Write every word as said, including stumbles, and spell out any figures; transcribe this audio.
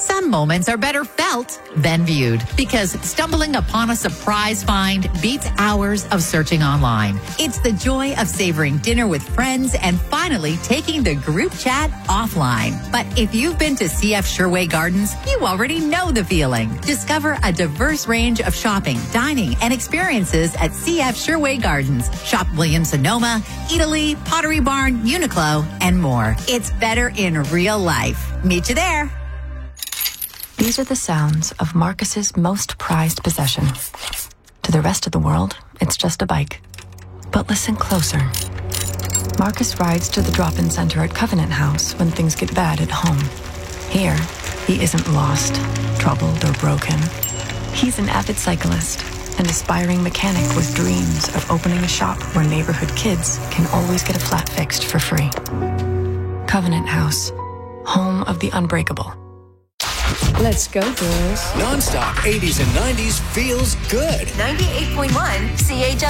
Some moments are better felt than viewed because stumbling upon a surprise find beats hours of searching online. It's the joy of savoring dinner with friends and finally taking the group chat offline. But if you've been to C F Sherway Gardens, you already know the feeling. Discover a diverse range of shopping, dining, and experiences at C F Sherway Gardens. Shop Williams-Sonoma, Italy, Pottery Barn, Uniqlo, and more. It's better in real life. Meet you there. These are the sounds of Marcus's most prized possession. To the rest of the world, it's just a bike. But listen closer. Marcus rides to the drop-in center at Covenant House when things get bad at home. Here, he isn't lost, troubled, or broken. He's an avid cyclist, an aspiring mechanic with dreams of opening a shop where neighborhood kids can always get a flat fixed for free. Covenant House, home of the unbreakable. Let's go, girls. Non-stop eighties and nineties feels good. ninety-eight point one C H L